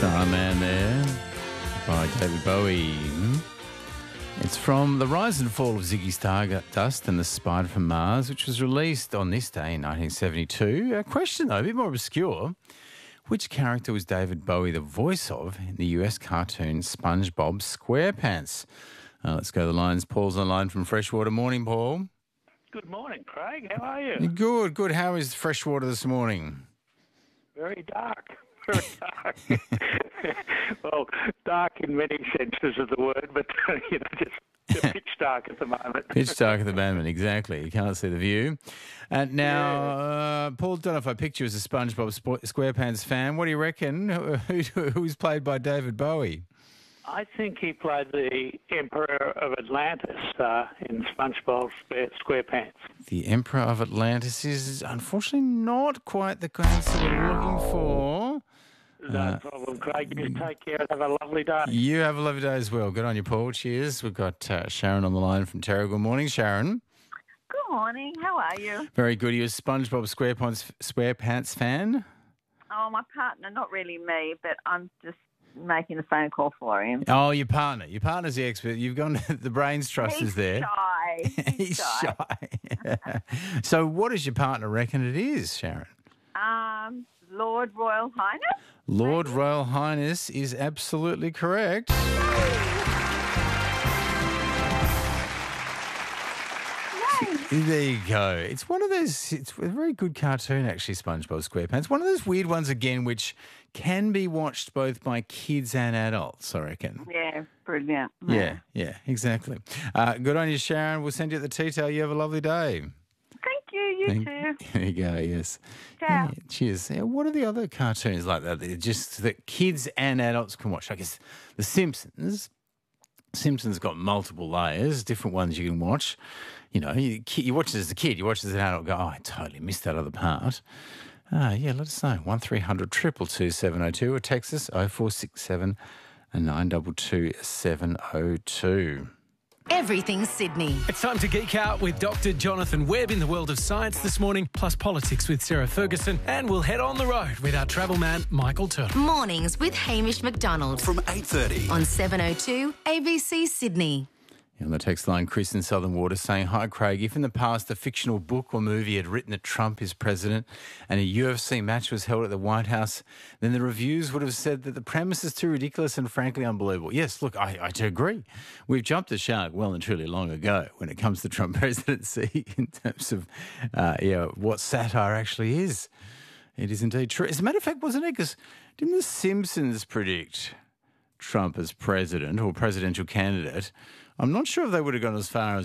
Starman there by David Bowie. It's from The Rise and Fall of Ziggy Stardust and the Spider from Mars, which was released on this day in 1972. A question, though, a bit more obscure. Which character was David Bowie the voice of in the US cartoon SpongeBob SquarePants? Let's go to the lines. Paul's on the line from Freshwater. Morning, Paul. Good morning, Craig. How are you? Good, good. How is Freshwater this morning? Very dark. Very dark. Well, dark in many senses of the word, but just pitch dark at the moment. Pitch dark at the moment, exactly. You can't see the view. And now, Paul, don't know if I picked you as a SpongeBob SquarePants fan. What do you reckon? Who's played by David Bowie? I think he played the Emperor of Atlantis in SpongeBob SquarePants. The Emperor of Atlantis is unfortunately not quite the answer we're looking for. No problem, Craig. You take care and have a lovely day. You have a lovely day as well. Good on you, Paul. Cheers. We've got Sharon on the line from Terra. Good morning, Sharon. Good morning. How are you? Very good. Are you a SpongeBob SquarePants fan? Oh, my partner, not really me, but I'm just making a phone call for him. Oh, your partner. Your partner's the expert. You've gone to the brains trust is there. Shy. He's shy. So what does your partner reckon it is, Sharon? Lord Royal Highness? Lord Royal Highness is absolutely correct. There you go. It's one of those, it's a very good cartoon actually, SpongeBob SquarePants. One of those weird ones again which can be watched both by kids and adults, I reckon. Yeah, brilliant. Yeah, exactly. Good on you, Sharon. We'll send you the tea towel. You have a lovely day. Thank you. You too. There you go, yes. Ciao. Yeah, cheers. Yeah, what are the other cartoons like that? They're just that kids and adults can watch? I guess The Simpsons. Simpsons got multiple layers, different ones you can watch. You know, you watch it as a kid, you watch it as an adult, go, oh, I totally missed that other part. Yeah, let us know. 1300 222 702 or text us 0467 922 702. Everything Sydney. It's time to geek out with Dr. Jonathan Webb in the world of science this morning, plus politics with Sarah Ferguson, and we'll head on the road with our travel man, Michael Turner. Mornings with Hamish McDonald. From 8:30 On 702 ABC Sydney. On the text line, Chris in Southern Water saying, hi, Craig, if in the past a fictional book or movie had written that Trump is president and a UFC match was held at the White House, then the reviews would have said that the premise is too ridiculous and frankly unbelievable. Yes, look, I do agree. We've jumped the shark well and truly long ago when it comes to Trump presidency in terms of what satire actually is. It is indeed true. As a matter of fact, wasn't it? Because didn't The Simpsons predict Trump as president or presidential candidate? I'm not sure if they would have gone as far as